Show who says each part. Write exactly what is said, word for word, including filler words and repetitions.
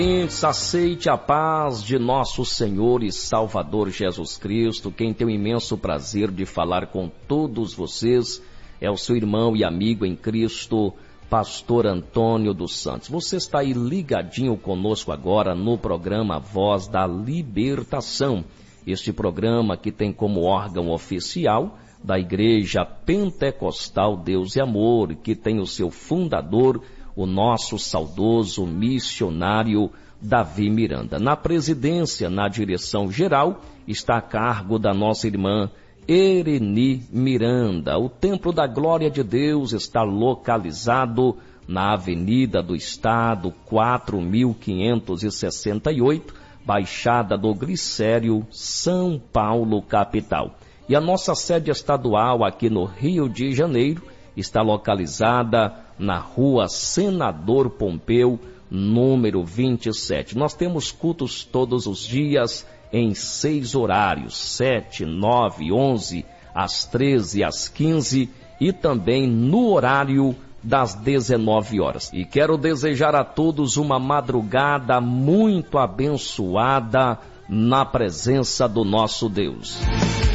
Speaker 1: Aceite a paz de nosso Senhor e Salvador Jesus Cristo. Quem tem o imenso prazer de falar com todos vocês é o seu irmão e amigo em Cristo, Pastor Antônio dos Santos. Você está aí ligadinho conosco agora no programa Voz da Libertação. Este programa que tem como órgão oficial da Igreja Pentecostal Deus e Amor, que tem o seu fundador, o nosso saudoso missionário Davi Miranda. Na presidência, na direção geral, está a cargo da nossa irmã Ereni Miranda. O Templo da Glória de Deus está localizado na Avenida do Estado, quatro mil quinhentos e sessenta e oito, Baixada do Glicério, São Paulo, capital. E a nossa sede estadual aqui no Rio de Janeiro está localizada na Rua Senador Pompeu, número vinte e sete. Nós temos cultos todos os dias em seis horários, sete, nove, onze, às treze, às quinze e também no horário das dezenove horas. E quero desejar a todos uma madrugada muito abençoada na presença do nosso Deus.